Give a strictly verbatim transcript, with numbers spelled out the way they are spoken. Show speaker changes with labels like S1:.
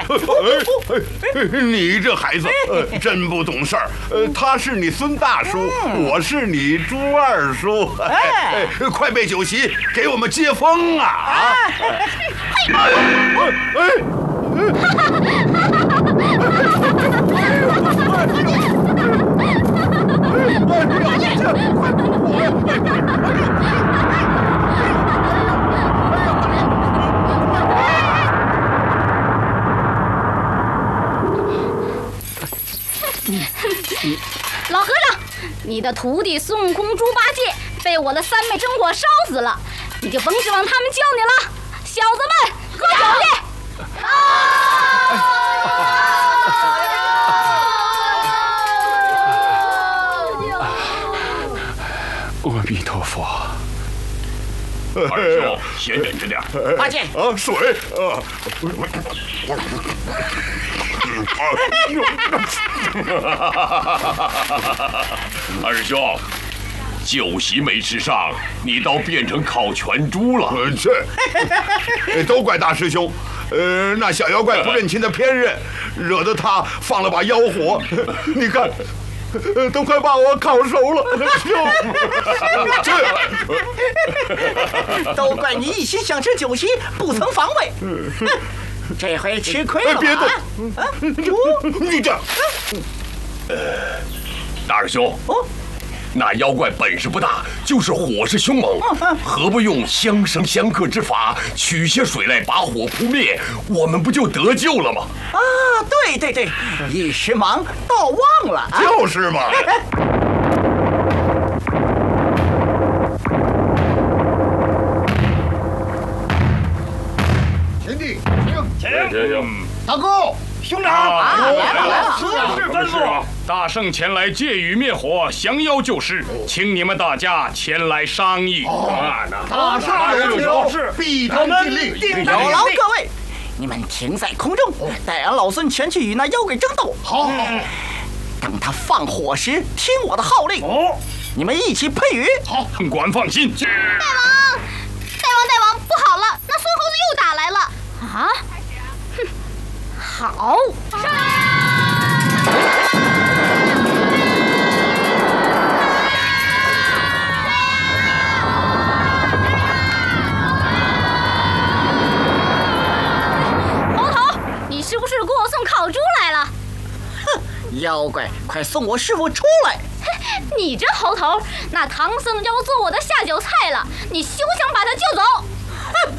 S1: 你这孩子呃真不懂事儿。呃，他是你孙大叔，我是你朱二叔。哎，快备酒席，给我们接风啊！啊！哎！
S2: 老和尚，你的徒弟孙悟空、猪八戒被我的三昧真火烧死了，你就甭指望他们救你了。小子们，喝酒去！啊！
S3: 阿弥陀佛。
S4: 二兄，先忍着点。
S5: 八戒
S1: 啊，水啊！
S4: 二兄，酒席没吃上，你倒变成烤全猪了。
S1: 这都怪大师兄，呃，那小妖怪不认亲的偏任，惹得他放了把妖火。你看。都快把我烤熟了！
S5: 都怪你一心想吃酒席，不曾防备。这回吃亏了吧？
S1: 别动！你这……
S4: 呃，大师兄，哦，那妖怪本事不大，就是火势凶猛，何不用相生相克之法，取些水来把火扑灭，我们不就得救了吗？
S5: 啊，对对对，一时忙倒忘了啊！
S1: 就是嘛。贤弟，请
S4: 请请。
S1: 大哥，兄长
S5: 啊，来了来了，
S4: 是是吩咐。大圣前来借雨灭火，降妖救世，请你们大家前来商议。
S1: 大圣有求，必当尽力。
S5: 有劳各位，你们停在空中，待俺老孙前去与那妖怪争斗。
S1: 好，
S5: 等他放火时，听我的号令。哦，你们一起配雨。
S1: 好，
S4: 本官放心。
S2: 大王，大王，大王，不好了，那孙猴子又打来了。啊？哼，好。是不是给我送烤猪来了？
S5: 哼，妖怪，快送我师傅出来！
S2: 你这猴头，那唐僧要做我的下酒菜了，你休想把他救走！